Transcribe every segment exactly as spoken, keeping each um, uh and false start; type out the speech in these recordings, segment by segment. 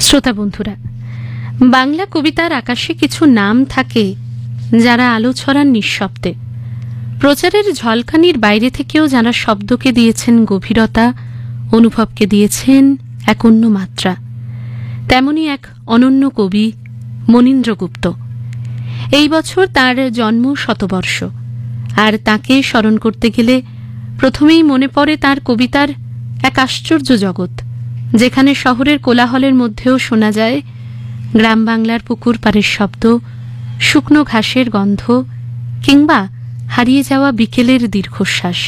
শ্রোতা বন্ধুরা, বাংলা কবিতার আকাশে কিছু নাম থাকে যারা আলো ছড়ান নিঃশব্দে। প্রচারের ঝলকানির বাইরে থেকেও যারা শব্দকে দিয়েছেন গভীরতা, অনুভবকে দিয়েছেন এক অন্য মাত্রা। তেমনি এক অনন্য কবি মনীন্দ্র গুপ্ত। এই বছর তার জন্ম শতবর্ষ, আর তাকে স্মরণ করতে গেলে প্রথমেই মনে পড়ে তার কবিতার এক আশ্চর্য জগৎ, যেখানে শহরের কোলাহলের মধ্যেও শোনা যায় গ্রাম বাংলার পুকুর পাড়ের শব্দ, শুকনো ঘাসের গন্ধ কিংবা হারিয়ে যাওয়া বিকেলের দীর্ঘশ্বাস।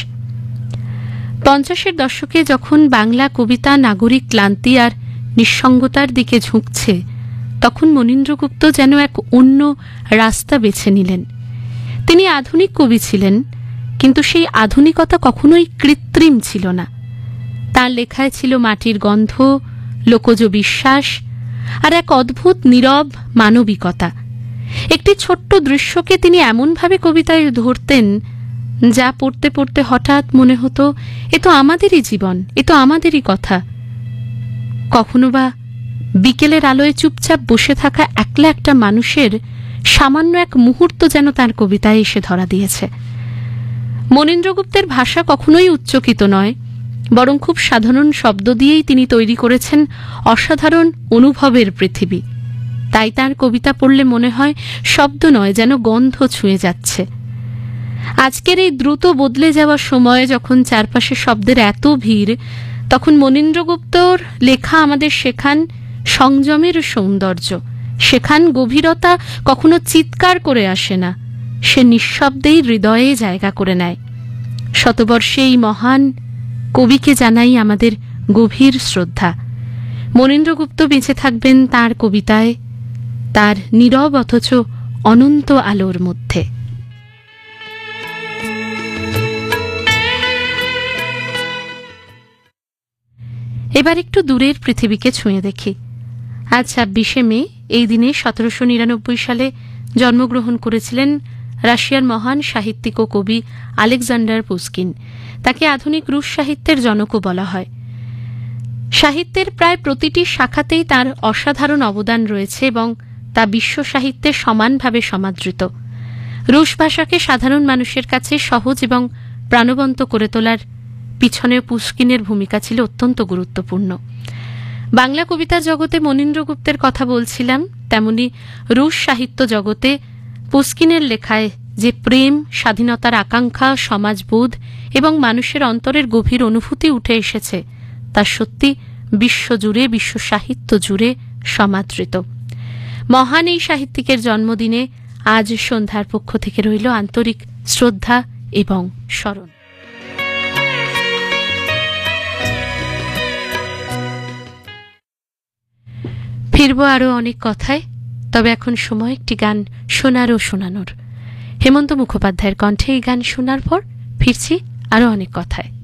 পঞ্চাশের দশকে যখন বাংলা কবিতা নাগরিক ক্লান্তি আর নিঃসঙ্গতার দিকে ঝুঁকছে, তখন মনীন্দ্র গুপ্ত যেন এক অন্য রাস্তা বেছে নিলেন। তিনি আধুনিক কবি ছিলেন, কিন্তু সেই আধুনিকতা কখনোই কৃত্রিম ছিল না। তার লেখায় ছিল মাটির গন্ধ, লোকজ বিশ্বাস আর এক অদ্ভুত নীরব মানবিকতা। একটি ছোট্ট দৃশ্যকে তিনি এমনভাবে কবিতায় ধরতেন, যা পড়তে পড়তে হঠাৎ মনে হতো এ তো আমাদেরই জীবন, এ তো আমাদেরই কথা। কখনো বা বিকেলের আলোয় চুপচাপ বসে থাকা একলা একটা মানুষের সামান্য এক মুহূর্ত যেন তার কবিতায় এসে ধরা দিয়েছে। মনীন্দ্র গুপ্তের ভাষা কখনোই উচ্চকিত নয়, বরং খুব সাধারণ শব্দ দিয়েই তিনি তৈরি করেছেন অসাধারণ অনুভবের পৃথিবী। তাই তার কবিতা পড়লে মনে হয় শব্দ নয়, যেন গন্ধ ছুঁয়ে যাচ্ছে। আজকের এই দ্রুত বদলে যাওয়া সময়ে যখন চারপাশে শব্দের এত ভিড়, তখন মনীন্দ্র গুপ্তর লেখা আমাদের শেখান সংযমের সৌন্দর্য, শেখান গভীরতা কখনো চিৎকার করে আসে না, সে নিঃশব্দেই হৃদয়ে জায়গা করে নেয়। শতবর্ষে এই মহান কবিকে জানাই আমাদের গভীর শ্রদ্ধা। মনীন্দ্র গুপ্ত বেঁচে থাকবেন তার কবিতায়, তার নীরব অথচ অনন্ত আলোর মধ্যে। এবার একটু দূরের পৃথিবীকে ছুঁয়ে দেখি। আজ ছাব্বিশে মে, এই দিনে সতেরোশো নিরানব্বই সালে জন্মগ্রহণ করেছিলেন রাশিয়ার মহান সাহিত্যিক ও কবি আলেকজান্ডার পুশকিন। তাকে আধুনিক রুশ সাহিত্যের জনকও বলা হয়। সাহিত্যের প্রায় প্রতিটি শাখাতেই তার অসাধারণ অবদান রয়েছে এবং তা বিশ্ব সাহিত্যে সমানভাবে সমাদৃত। রুশ ভাষাকে সাধারণ মানুষের কাছে সহজ এবং প্রাণবন্ত করে তোলার পিছনে পুশকিনের ভূমিকা ছিল অত্যন্ত গুরুত্বপূর্ণ। বাংলা কবিতা জগতে মনীন্দ্র গুপ্তের কথা বলছিলাম, তেমনি রুশ সাহিত্য জগতে পুশকিনের লেখায় যে প্রেম, স্বাধীনতার আকাঙ্ক্ষা, সমাজবোধ এবং মানুষের অন্তরের গভীর অনুভূতি উঠে এসেছে, তা সত্যি বিশ্বজুড়ে, বিশ্ব সাহিত্য জুড়ে সমাদৃত। মহান এই সাহিত্যিকের জন্মদিনে আজ সন্ধ্যার পক্ষ থেকে রইল আন্তরিক শ্রদ্ধা এবং স্মরণ। ফিরব আরো অনেক কথায়, তবে এখন সময় একটি গান শোনার ও শোনানোর। হেমন্ত মুখোপাধ্যায়ের কণ্ঠে এই গান শোনার পর ফিরছি আরো অনেক কথায়।